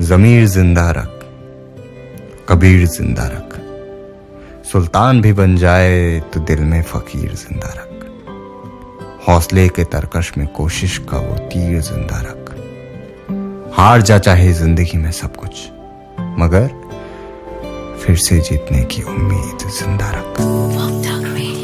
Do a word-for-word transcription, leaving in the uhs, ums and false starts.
ज़मीर जिंदा रख, कबीर जिंदा रख, सुल्तान भी बन जाए तो दिल में फकीर जिंदा रख। हौसले के तरकश में कोशिश का वो तीर जिंदा रख। हार जा चाहे जिंदगी में सब कुछ, मगर फिर से जीतने की उम्मीद जिंदा रख।